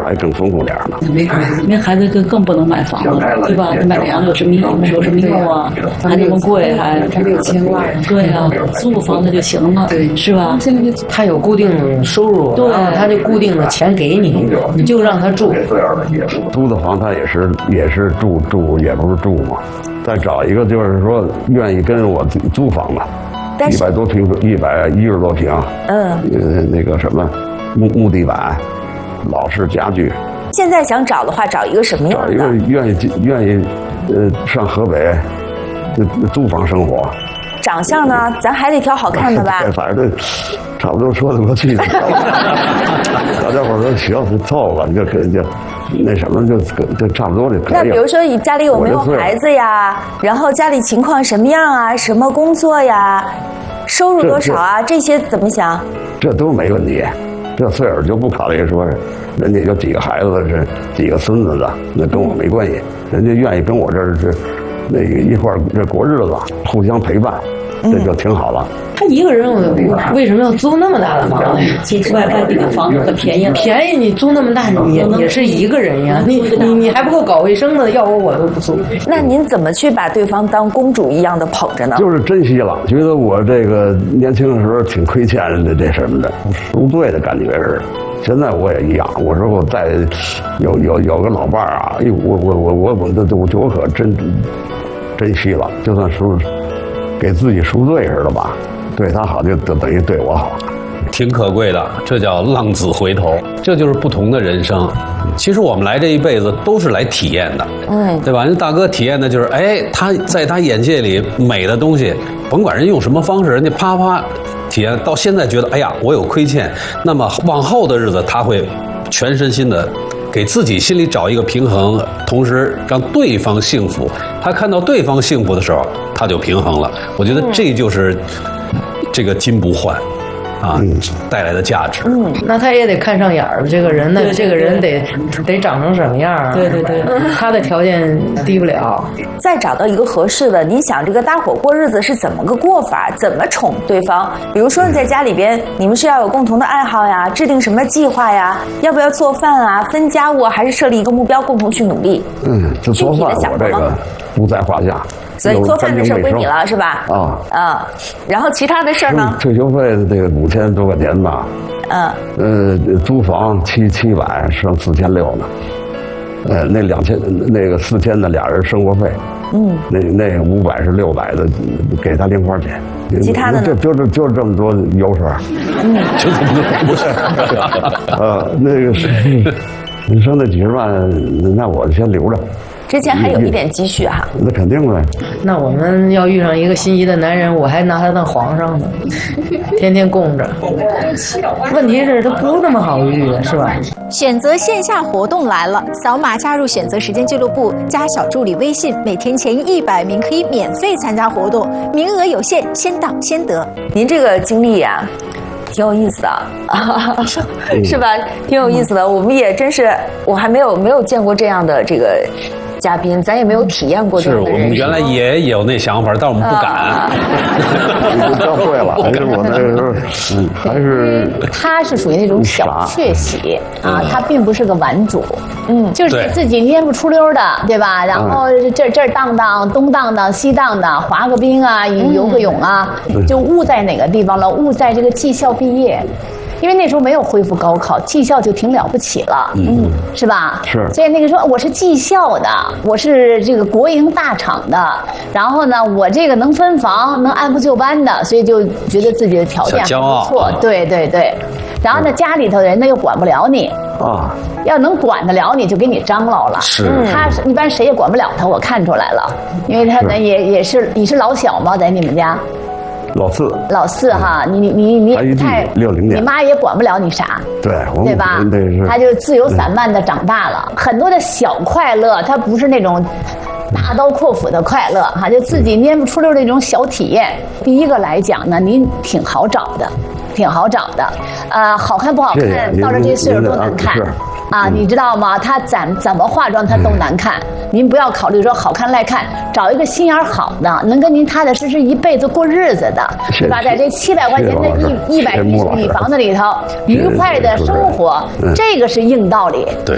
还更丰富点呢。 没孩子更不能买房了，对吧？买房有什么用啊？还那么贵，还 6000万。 对啊，租个房子就行了，对，是吧？ 他有固定收入， 对， 他就固定的钱给你，你就让他住。 租的房他也是住，也不是住嘛。再找一个就是说愿意跟我租房的，100多平，110多平，那个什么木地板，老式家具。 现在想找的话，找一个什么样的？ 找一个愿意上河北租房生活。 长相呢，咱还得挑好看的吧？ 反正差不多说得过去。大家伙都行，就凑合，就那什么，就差不多就可以了。 那比如说你家里有没有孩子呀？然后家里情况什么样啊？什么工作呀？收入多少啊？这些怎么想？ 这都没问题。这岁数就不考虑说人家有几个孩子是几个孙子的，那跟我没关系。人家愿意跟我这那个一块儿这过日子，互相陪伴，这就挺好了。 他一个人为什么要租那么大的房子呀？ 外地的房子很便宜， 便宜你租那么大，你也是一个人呀，你还不够搞卫生的，要我都不租。 那您怎么去把对方当公主一样的捧着呢？ 就是珍惜了，觉得我这个年轻的时候挺亏欠人的这什么的，赎罪的感觉似的。现在我也一样，我说我再有个老伴儿啊，哎呦，我可珍惜了，就算是给自己赎罪似的吧，对他好就等于对我好， 挺可贵的。这叫浪子回头，这就是不同的人生。其实我们来这一辈子都是来体验的，对吧？人大哥体验的就是，他在他眼界里美的东西，甭管人用什么方式，人家啪啪体验到现在觉得，哎呀，我有亏欠，那么往后的日子他会全身心的给自己心里找一个平衡，同时让对方幸福。他看到对方幸福的时候，他就平衡了。我觉得这就是这个金不换啊带来的价值。 那他也得看上眼儿，这个人呢，这个人得长成什么样啊？ 对， 他的条件低不了。 再找到一个合适的，你想这个搭伙过日子是怎么个过法？怎么宠对方？比如说你在家里边，你们是要有共同的爱好呀，制定什么计划呀？要不要做饭啊？分家务，还是设立一个目标，共同去努力？ 这做饭我这个不在话下。 所以做饭的事归你了，是吧？然后其他的事呢？ 退休费这个5000多块钱吧。租房700，剩4600呢。那2000那个4000的俩人生活费。那500是600的，给他零花钱。 其他的呢？ 就是这么多油水。 就这么多。 那个你说那几10万，那我先留着。 之前还有一点积蓄哈， 那肯定呗。 那我们要遇上一个心仪的男人，我还拿他当皇上呢，天天供着。问题是他不那么好遇，是吧？ 选择线下活动来了，扫码加入选择时间俱乐部，加小助理微信，每天前100名可以免费参加活动，名额有限，先到先得。 您这个经历呀，挺有意思的，是吧？挺有意思的。我们也真是，我还没有见过这样的这个嘉宾，咱也没有体验过这样的人生。 是我们原来也有那想法，但我们不敢。 你教会了，还是我那时候，还是他是属于那种小确喜啊，他并不是个玩主，就是自己蔫不出溜的，对吧？然后这儿荡荡，东荡荡，西荡荡，滑个冰啊，游个泳啊，就误在哪个地方了？误在这个技校毕业。因为那时候没有恢复高考，技校就挺了不起了，是吧？ 是。 所以那个时候我是技校的，我是这个国营大厂的，然后呢，我这个能分房，能按部就班的，所以就觉得自己的条件还不错。对。然后呢，家里头人呢又管不了你啊，要能管得了你就给你张罗了。 是。 他一般谁也管不了他，我看出来了，因为他呢也是，你是老小吗？在你们家？老四哈，你太 60年， 你妈也管不了你啥，对吧？他就自由散漫的长大了，很多的小快乐，他不是那种大刀阔斧的快乐哈，就自己蔫不出溜的那种小体验。第一个来讲呢，您挺好找的，好看不好看，到了这岁数都难看。啊，你知道吗？他怎么化妆他都难看。您不要考虑说好看赖看，找一个心眼好的，能跟您踏踏实实一辈子过日子的，是吧？在这700块钱的110平米房子里头，愉快的生活，这个是硬道理。 对，